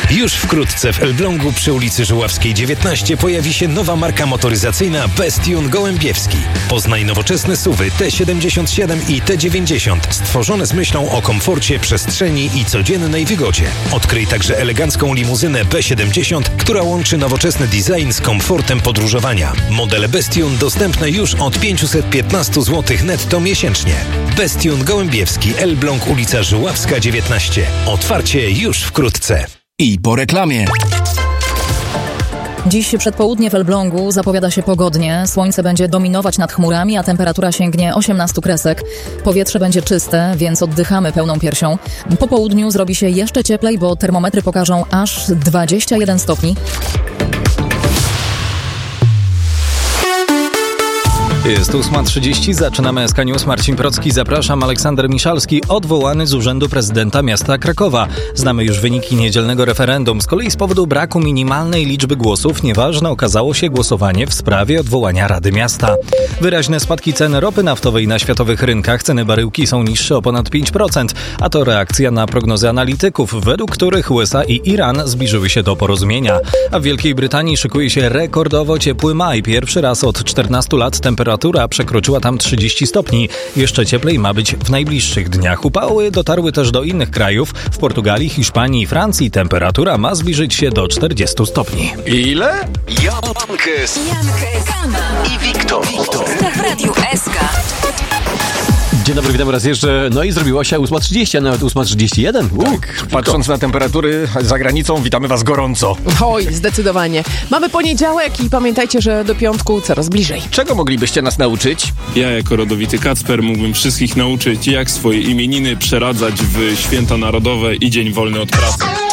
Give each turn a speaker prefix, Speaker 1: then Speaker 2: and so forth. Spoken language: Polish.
Speaker 1: Już wkrótce w Elblągu przy ulicy Żuławskiej 19 pojawi się nowa marka motoryzacyjna Bestion Gołębiewski. Poznaj nowoczesne SUV-y T77 i T90 stworzone z myślą o komforcie, przestrzeni i codziennej wygodzie. Odkryj także elegancką limuzynę B70, która łączy nowoczesny design z komfortem podróżowania. Modele Bestion dostępne już od 515 zł netto miesięcznie. Bestion Gołębiewski, Elbląg, ulica Żuławska 19. Otwarcie już wkrótce.
Speaker 2: I po reklamie.
Speaker 3: Dziś przed południem w Elblągu zapowiada się pogodnie. Słońce będzie dominować nad chmurami, a temperatura sięgnie 18 kresek. Powietrze będzie czyste, więc oddychamy pełną piersią. Po południu zrobi się jeszcze cieplej, bo termometry pokażą aż 21 stopni.
Speaker 4: Jest 8:30, zaczynamy SK News. Marcin Procki, zapraszam. Aleksander Miszalski odwołany z urzędu prezydenta miasta Krakowa. Znamy już wyniki niedzielnego referendum. Z kolei z powodu braku minimalnej liczby głosów nieważne okazało się głosowanie w sprawie odwołania Rady Miasta. Wyraźne spadki cen ropy naftowej na światowych rynkach. Ceny baryłki są niższe o ponad 5%, a to reakcja na prognozy analityków, według których USA i Iran zbliżyły się do porozumienia. A w Wielkiej Brytanii szykuje się rekordowo ciepły maj. Pierwszy raz od 14 lat temperatura przekroczyła tam 30 stopni. Jeszcze cieplej ma być w najbliższych dniach. Upały dotarły też do innych krajów. W Portugalii, Hiszpanii i Francji temperatura ma zbliżyć się do 40 stopni.
Speaker 5: Ile?
Speaker 2: Jankes
Speaker 6: Kama
Speaker 2: i Wiktor.
Speaker 6: w Radiu SK.
Speaker 5: Dzień dobry, witam raz jeszcze. No i zrobiła się 8:30, a nawet 8:31.
Speaker 7: Tak, patrząc na temperatury za granicą, witamy was gorąco.
Speaker 8: Oj, zdecydowanie. Mamy poniedziałek i pamiętajcie, że do piątku coraz bliżej.
Speaker 7: Czego moglibyście nas nauczyć?
Speaker 9: Ja jako rodowity Kacper mógłbym wszystkich nauczyć, jak swoje imieniny przeradzać w święta narodowe i dzień wolny od pracy.